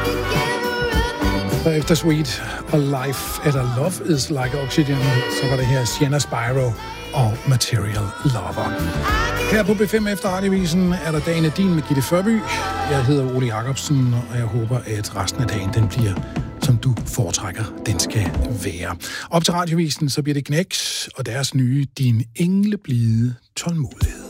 Så efter Sweet og Life, eller Love is Like Oxygen, så var det her Sienna Spyro og Material Lover. Her på B5 efter Radiovisen er der Dagen er din med Gitte Førby. Jeg hedder Ole Jacobsen, og jeg håber, at resten af dagen den bliver, som du foretrækker, den skal være. Op til Radiovisen, så bliver det Knæks og deres nye Din engleblide tålmodighed.